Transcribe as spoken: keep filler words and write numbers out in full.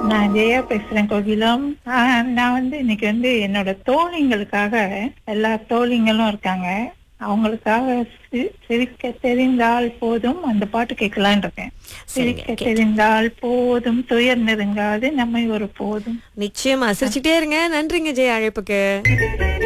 நான் ஜெயா பேசுறேன் கோகிலம். ஆஹ், நான் வந்து இன்னைக்கு வந்து என்னோட தோழிங்களுக்காக, எல்லா தோழிங்களும் இருக்காங்க, அவங்களுக்காக சி- சிரிக்க தெரிந்தால் போதும் அந்த பாட்டு கேட்கலான் இருக்கேன். சரிங்க, சிரிக்க கேட்டு தெரிந்தால் போதும், துயர் நெருங்காது நம்மை ஒரு போதும். நிச்சயமா சிரிச்சுட்டே இருங்க. நன்றிங்க ஜெயா அழைப்புக்கு.